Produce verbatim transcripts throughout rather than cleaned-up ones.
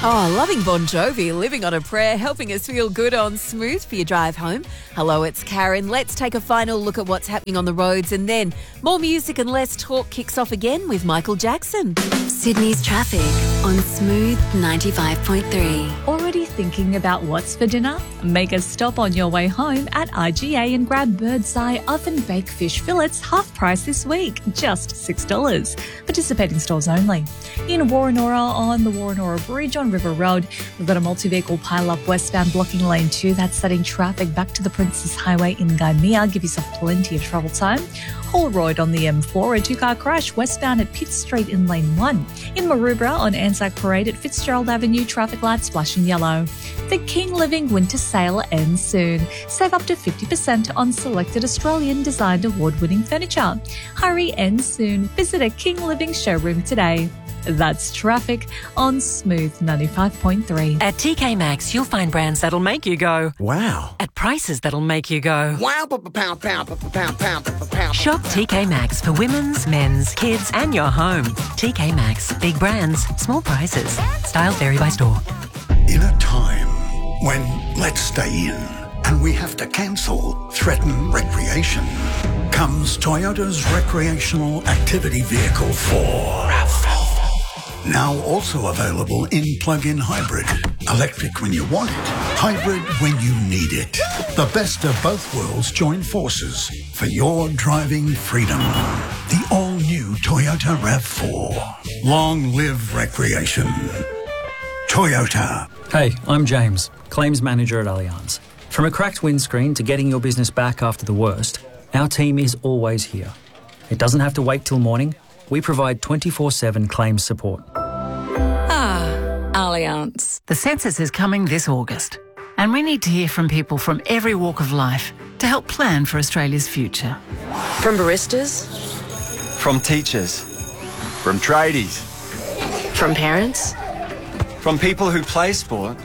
Oh, loving Bon Jovi, living on a prayer, helping us feel good on Smooth for your drive home. Hello, it's Karen. Let's take a final look at what's happening on the roads, and then more music and less talk kicks off again with Michael Jackson. Sydney's traffic on Smooth ninety-five point three. Already thinking about what's for dinner? Make a stop on your way home at I G A and grab Birdseye oven baked fish fillets half price this week, just six dollars. Participating stores only. In Warranora on the Warranora Bridge on River Road, we've got a multi-vehicle pile-up westbound blocking lane two. That's setting traffic back to the Princess Highway in Gaimea. Give yourself plenty of travel time. Holroyd on the M four, a two-car crash westbound at Pitt Street in lane one. In Maroubra on Anzac Parade at Fitzgerald Avenue, traffic lights flashing yellow. The King Living Winter Sale ends soon. Save up to fifty percent on selected Australian designed award-winning furniture. Hurry ends soon. Visit a King Living showroom today. That's traffic on Smooth ninety-five point three. At T K Maxx, you'll find brands that'll make you go, wow. At prices that'll make you go, wow. Pound, pound, pound, pound, pound, pound. Shop T K Maxx for women's, men's, kids, and your home. T K Maxx, big brands, small prices. Styles vary by store. In a time when let's stay in and we have to cancel threaten recreation, comes Toyota's recreational activity vehicle four. RAV four. Now also available in plug-in hybrid. Electric when you want it, hybrid when you need it. The best of both worlds join forces for your driving freedom. The all-new Toyota RAV four. Long live recreation. Toyota. Hey, I'm James, Claims Manager at Allianz. From a cracked windscreen to getting your business back after the worst, our team is always here. It doesn't have to wait till morning. We provide twenty-four seven claims support. Ah, Allianz. The census is coming this August, and we need to hear from people from every walk of life to help plan for Australia's future. From baristas? From teachers? From tradies? From parents? From people who play sport?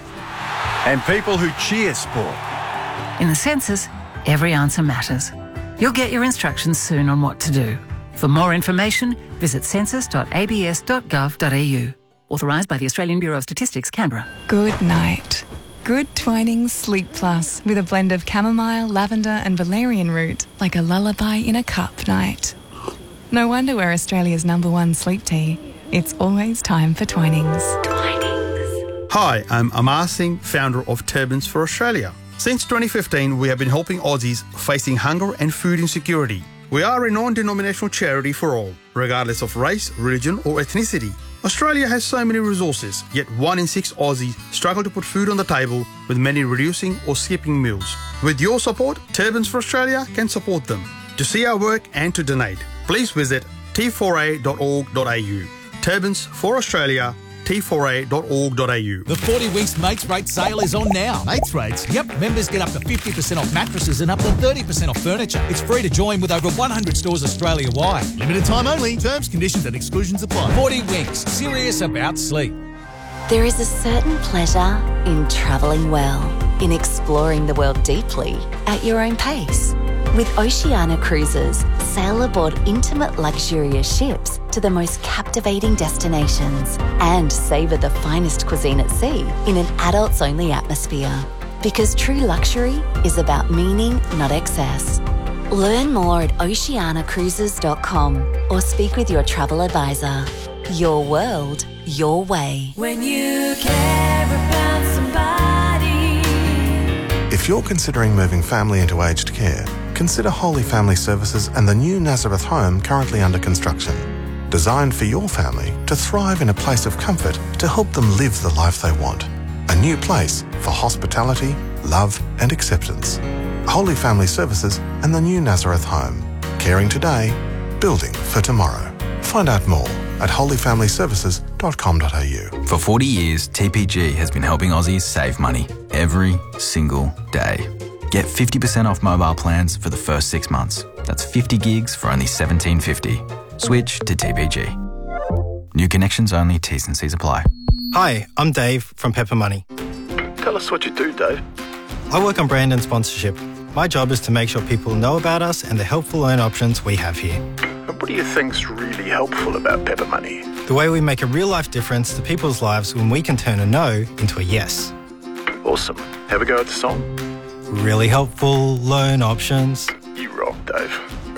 And people who cheer sport? In the census, every answer matters. You'll get your instructions soon on what to do. For more information, visit census dot a b s dot gov dot a u. Authorised by the Australian Bureau of Statistics, Canberra. Good night. Good Twinings Sleep Plus with a blend of chamomile, lavender and valerian root, like a lullaby in a cup night. No wonder we're Australia's number one sleep tea. It's always time for Twinings. Twinings. Hi, I'm Amar Singh, founder of Turbans for Australia. Since twenty fifteen, we have been helping Aussies facing hunger and food insecurity. We are a non-denominational charity for all, regardless of race, religion or ethnicity. Australia has so many resources, yet one in six Aussies struggle to put food on the table, with many reducing or skipping meals. With your support, Turbans for Australia can support them. To see our work and to donate, please visit t four a dot org dot a u. Turbans for Australia, t four a dot org dot a u. The forty Winks Mates Rate sale is on now. Mates Rates? Yep. Members get up to fifty percent off mattresses and up to thirty percent off furniture. It's free to join with over one hundred stores Australia-wide. Limited time only. Terms, conditions and exclusions apply. forty Winks. Serious about sleep. There is a certain pleasure in travelling well, in exploring the world deeply at your own pace. With Oceania Cruises, sail aboard intimate luxurious ships to the most captivating destinations and savour the finest cuisine at sea in an adults-only atmosphere. Because true luxury is about meaning, not excess. Learn more at oceania cruises dot com or speak with your travel advisor. Your world, your way. When you care about somebody. If you're considering moving family into aged care, consider Holy Family Services and the new Nazareth home currently under construction. Designed for your family to thrive in a place of comfort to help them live the life they want. A new place for hospitality, love and acceptance. Holy Family Services and the new Nazareth home. Caring today, building for tomorrow. Find out more at holy family services dot com dot a u. For forty years, T P G has been helping Aussies save money every single day. Get fifty percent off mobile plans for the first six months. That's fifty gigs for only seventeen fifty. Switch to T P G. New connections only, T's and C's apply. Hi, I'm Dave from Pepper Money. Tell us what you do, Dave. I work on brand and sponsorship. My job is to make sure people know about us and the helpful loan options we have here. And what do you think's really helpful about Pepper Money? The way we make a real-life difference to people's lives when we can turn a no into a yes. Awesome. Have a go at the song? Really helpful loan options. You rock, Dave.